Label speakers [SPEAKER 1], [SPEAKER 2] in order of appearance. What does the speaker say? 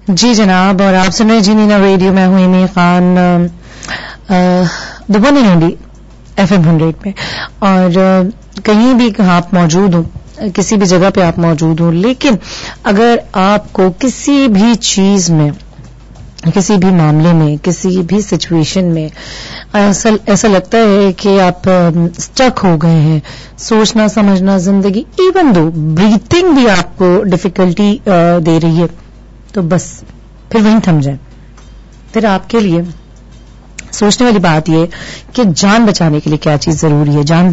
[SPEAKER 1] जी जनाब, और आप सुन रहे जी नीना रेडियो में हूं Emmy Khan, the one and only FM 100 पे। और कहीं भी आप मौजूद हो, किसी भी जगह पे आप मौजूद हो, लेकिन अगर आपको किसी भी चीज में, किसी भी मामले में, किसी भी सिचुएशन में ऐसा लगता है कि आप स्टक हो गए हैं, सोचना समझना जिंदगी, इवन दो ब्रीथिंग भी आपको डिफिकल्टी दे रही है, तो बस फिर वहीं थम जाए। फिर आपके लिए सोचने वाली बात यह कि जान बचाने के लिए क्या चीज जरूरी है। जान